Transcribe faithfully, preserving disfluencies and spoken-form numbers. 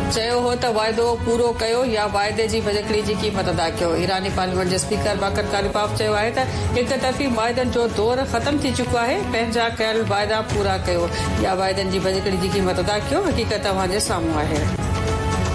चयो हो त वाइदो पूरो कयो या वाइदे जी भॼकड़ी जी क़ीमत अदा कयो। ईरानी पार्लियामेंट जे स्पीकर बाकर कालिबाफ चयो आहे त हिक तरफ़ी वाइदनि जो दौर ख़त्म थी चुको आहे। पंहिंजा कयल वाइदा पूरा कयो या वाइदनि जी भॼकड़ी जी क़ीमत अदा कयो। हक़ीक़त तव्हां जे साम्हूं आहे।